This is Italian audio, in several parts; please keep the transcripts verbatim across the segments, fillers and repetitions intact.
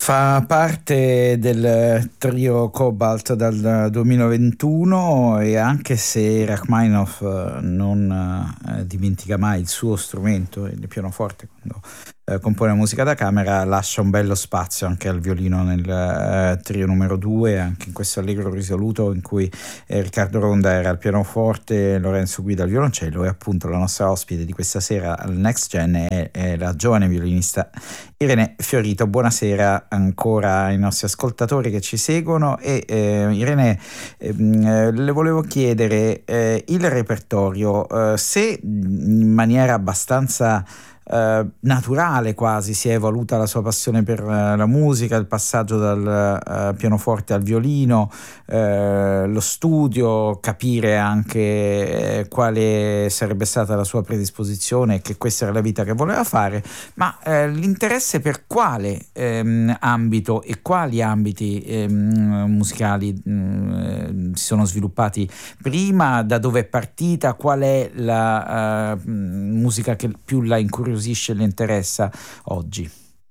Fa parte del trio Cobalt dal duemilaventuno e anche se Rachmaninoff non eh, dimentica mai il suo strumento, il pianoforte, quando eh, compone musica da camera, lascia un bello spazio anche al violino nel eh, trio numero due, anche in questo allegro risoluto in cui eh, Riccardo Ronda era al pianoforte, Lorenzo Guida al violoncello e appunto la nostra ospite di questa sera al Next Gen è, è la giovane violinista Irene Fiorito. Buonasera ancora ai nostri ascoltatori che ci seguono e eh, Irene, eh, le volevo chiedere eh, il repertorio, eh, se in maniera abbastanza Uh, naturale quasi si è evoluta la sua passione per uh, la musica, il passaggio dal uh, pianoforte al violino, uh, lo studio, capire anche uh, quale sarebbe stata la sua predisposizione e che questa era la vita che voleva fare, ma uh, l'interesse per quale um, ambito e quali ambiti um, musicali um, si sono sviluppati prima, da dove è partita, qual è la uh, musica che più la incuriosisce e le interessa oggi?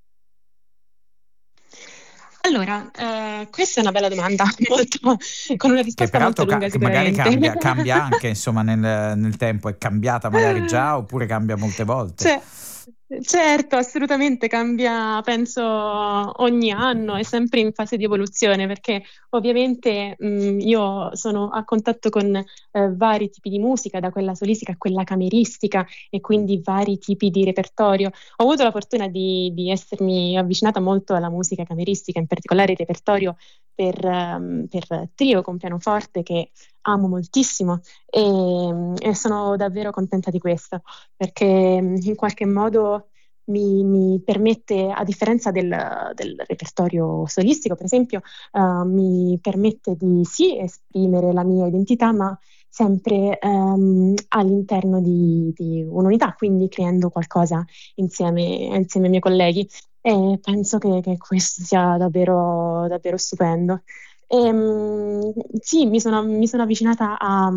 Allora, eh, questa è una bella domanda, molto, con una risposta che molto lunga ca- che magari sicuramente. cambia, cambia anche insomma nel, nel tempo, è cambiata magari già oppure cambia molte volte. Cioè, certo, assolutamente cambia, penso, ogni anno, è sempre in fase di evoluzione, perché ovviamente mh, io sono a contatto con eh, vari tipi di musica, da quella solistica a quella cameristica e quindi vari tipi di repertorio. Ho avuto la fortuna di, di essermi avvicinata molto alla musica cameristica, in particolare il repertorio per, um, per trio con pianoforte che amo moltissimo e, e sono davvero contenta di questo, perché in qualche modo mi, mi permette, a differenza del, del repertorio solistico, per esempio, uh, mi permette di sì esprimere la mia identità, ma sempre um, all'interno di, di un'unità, quindi creando qualcosa insieme, insieme ai miei colleghi. E penso che, che questo sia davvero, davvero stupendo. E, um, sì, mi sono, mi sono avvicinata a,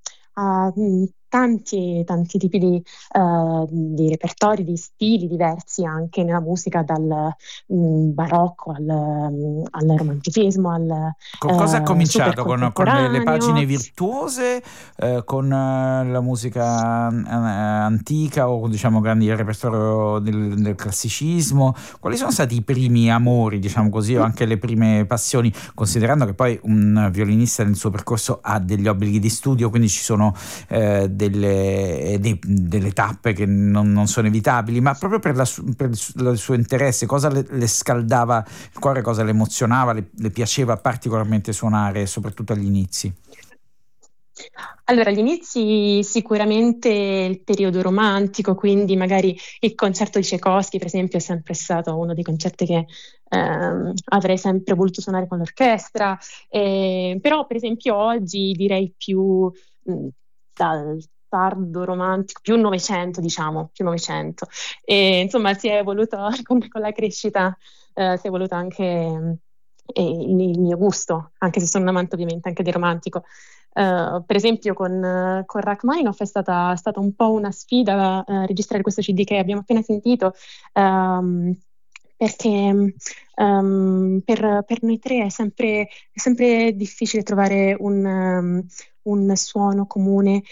a mm, tanti, tanti tipi di, uh, di repertori, di stili diversi anche nella musica, dal mm, barocco al, mm, al romanticismo, al Con cosa ha uh, super cominciato? Con, con le, le pagine contemporaneo. virtuose, eh, con eh, la musica eh, antica o diciamo grandi il repertorio del, del classicismo? Quali sono stati i primi amori, diciamo così, o anche le prime passioni, considerando che poi un violinista nel suo percorso ha degli obblighi di studio, quindi ci sono eh, delle, dei, delle tappe che non, non sono evitabili, ma proprio per, la, per il suo interesse, cosa le, le scaldava il cuore, cosa le emozionava, le, le piaceva particolarmente suonare, soprattutto agli inizi? Allora, agli inizi sicuramente il periodo romantico, quindi magari il concerto di Tchaikovsky, per esempio, è sempre stato uno dei concerti che ehm, avrei sempre voluto suonare con l'orchestra, eh, però per esempio oggi direi più mh, dal tardo romantico, più Novecento, diciamo, più Novecento. E insomma si è evoluto con, con la crescita, eh, si è evoluto anche eh, il, il mio gusto, anche se sono un amante ovviamente anche del romantico. Uh, per esempio con, uh, con Rachmaninoff è stata, stata un po' una sfida uh, registrare questo C D che abbiamo appena sentito, um, perché um, per, per noi tre è sempre, è sempre difficile trovare un, um, un suono comune,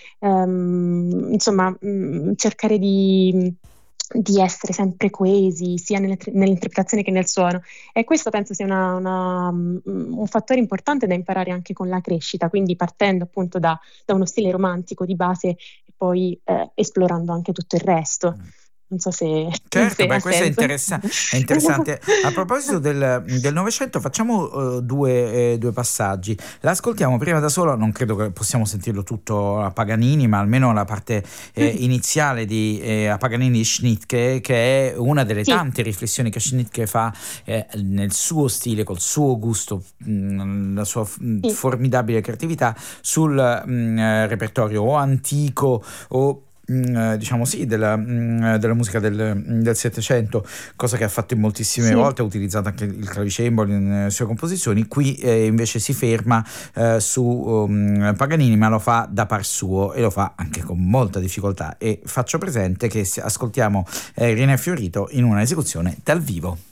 um, insomma um, cercare di di essere sempre coesi sia nelle, nell'interpretazione che nel suono, e questo penso sia una, una, un fattore importante da imparare anche con la crescita, quindi partendo appunto da, da uno stile romantico di base e poi eh, esplorando anche tutto il resto. Non so se, certo, se beh, ha questo è, senso. interessa- è interessante. A proposito del, del Novecento, facciamo uh, due, eh, due passaggi. L'ascoltiamo prima da solo, non credo che possiamo sentirlo tutto a Paganini, ma almeno la parte eh, iniziale di eh, a Paganini di Schnittke, che è una delle Sì. tante riflessioni che Schnittke fa eh, nel suo stile, col suo gusto, mh, la sua f- Sì. formidabile creatività sul mh, repertorio o antico o diciamo sì della, della musica del, del Settecento, cosa che ha fatto in moltissime Sì. volte, ha utilizzato anche il clavicembalo nelle sue composizioni. Qui eh, invece si ferma eh, su um, Paganini, ma lo fa da par suo e lo fa anche con molta difficoltà, e faccio presente che ascoltiamo eh, Irene Fiorito in una esecuzione dal vivo.